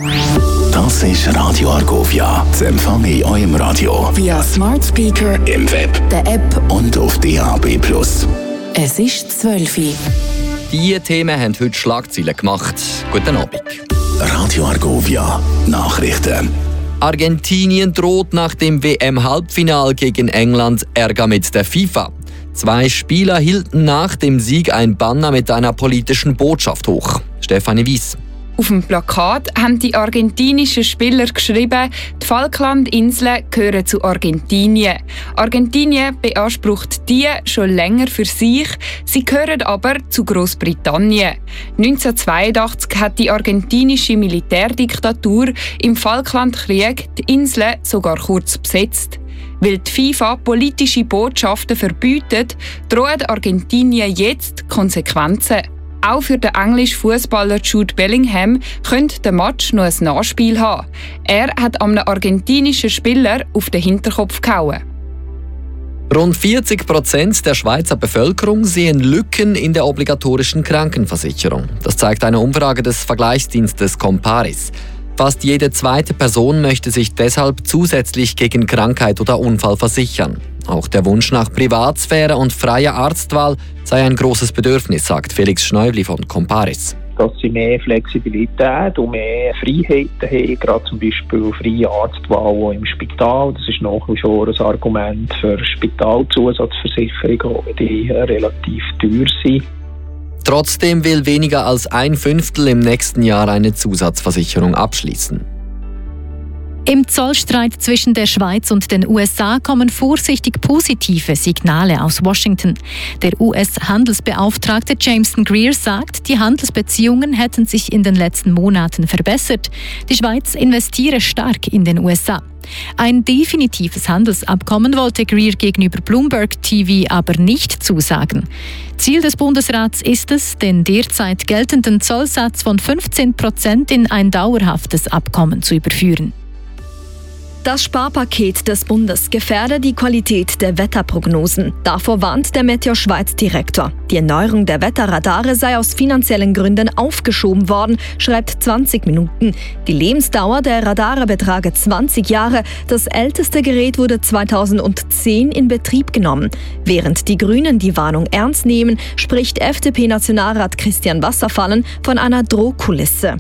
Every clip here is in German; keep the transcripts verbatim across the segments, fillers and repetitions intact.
Das ist Radio Argovia. Das empfange ich auch im Radio. Via Smart Speaker, im Web, der App und auf D A B plus. Es ist zwölf Uhr. Diese Themen haben heute Schlagzeilen gemacht. Guten Abend. Radio Argovia. Nachrichten. Argentinien droht nach dem W M-Halbfinal gegen England Ärger mit der FIFA. Zwei Spieler hielten nach dem Sieg ein Banner mit einer politischen Botschaft hoch. Stefanie Weiss. Auf dem Plakat haben die argentinischen Spieler geschrieben, die Falklandinseln gehören zu Argentinien. Argentinien beansprucht die schon länger für sich, sie gehören aber zu Großbritannien. neunzehnhundertzweiundachtzig hat die argentinische Militärdiktatur im Falklandkrieg die Inseln sogar kurz besetzt. Weil die FIFA politische Botschaften verbietet, drohen Argentinien jetzt Konsequenzen. Auch für den englischen Fußballer Jude Bellingham könnte der Match noch ein Nachspiel haben. Er hat einem argentinischen Spieler auf den Hinterkopf gehauen. Rund vierzig Prozent der Schweizer Bevölkerung sehen Lücken in der obligatorischen Krankenversicherung. Das zeigt eine Umfrage des Vergleichsdienstes Comparis. Fast jede zweite Person möchte sich deshalb zusätzlich gegen Krankheit oder Unfall versichern. Auch der Wunsch nach Privatsphäre und freier Arztwahl sei ein großes Bedürfnis, sagt Felix Schneubli von Comparis. Dass sie mehr Flexibilität und mehr Freiheiten haben, gerade zum Beispiel freie Arztwahl im Spital. Das ist nach wie vor ein Argument für Spitalzusatzversicherungen, die relativ teuer sind. Trotzdem will weniger als ein Fünftel im nächsten Jahr eine Zusatzversicherung abschließen. Im Zollstreit zwischen der Schweiz und den U S A kommen vorsichtig positive Signale aus Washington. Der U S-Handelsbeauftragte Jameson Greer sagt, die Handelsbeziehungen hätten sich in den letzten Monaten verbessert. Die Schweiz investiere stark in den U S A. Ein definitives Handelsabkommen wollte Greer gegenüber Bloomberg T V aber nicht zusagen. Ziel des Bundesrats ist es, den derzeit geltenden Zollsatz von fünfzehn Prozent in ein dauerhaftes Abkommen zu überführen. Das Sparpaket des Bundes gefährde die Qualität der Wetterprognosen. Davor warnt der Meteo-Schweiz-Direktor. Die Erneuerung der Wetterradare sei aus finanziellen Gründen aufgeschoben worden, schreibt zwanzig Minuten. Die Lebensdauer der Radare betrage zwanzig Jahre. Das älteste Gerät wurde zweitausendzehn in Betrieb genommen. Während die Grünen die Warnung ernst nehmen, spricht F D P-Nationalrat Christian Wasserfallen von einer Drohkulisse.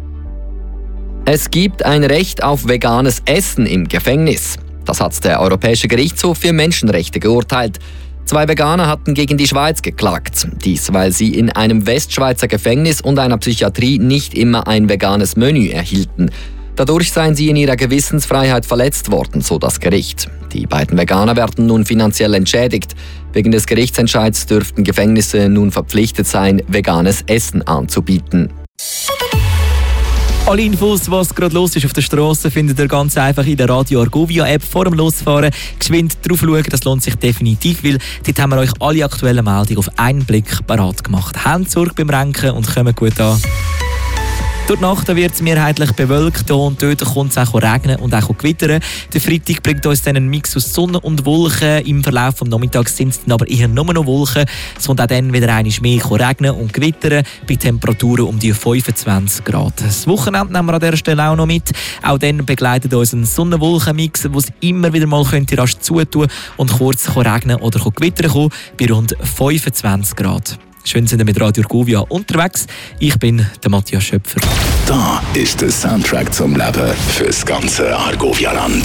Es gibt ein Recht auf veganes Essen im Gefängnis. Das hat der Europäische Gerichtshof für Menschenrechte geurteilt. Zwei Veganer hatten gegen die Schweiz geklagt. Dies, weil sie in einem Westschweizer Gefängnis und einer Psychiatrie nicht immer ein veganes Menü erhielten. Dadurch seien sie in ihrer Gewissensfreiheit verletzt worden, so das Gericht. Die beiden Veganer werden nun finanziell entschädigt. Wegen des Gerichtsentscheids dürften Gefängnisse nun verpflichtet sein, veganes Essen anzubieten. Alle Infos, was gerade los ist auf der Straße, findet ihr ganz einfach in der Radio Argovia App. Vor dem Losfahren geschwind drauf schauen, das lohnt sich definitiv, weil dort haben wir euch alle aktuellen Meldungen auf einen Blick parat gemacht. Habt Sorge beim Renken und kommen gut an. Durch die Nacht wird es mehrheitlich bewölkt und dort kommt es auch regnen und auch gewittern. Der Freitag bringt uns dann einen Mix aus Sonne und Wolken. Im Verlauf des Nachmittags sind es dann aber eher nur noch Wolken. Es kommt auch dann wieder einmal mehr regnen und gewittern bei Temperaturen um die fünfundzwanzig Grad. Das Wochenende nehmen wir an dieser Stelle auch noch mit. Auch dann begleitet uns ein Sonne-Wolken-Mix, wo es immer wieder mal könnte rasch zutun und kurz regnen oder gewittern kann, bei rund fünfundzwanzig Grad. Schön sind wir mit Radio Argovia unterwegs. Ich bin der Matthias Schöpfer. Da ist der Soundtrack zum Leben fürs ganze Argovia-Land.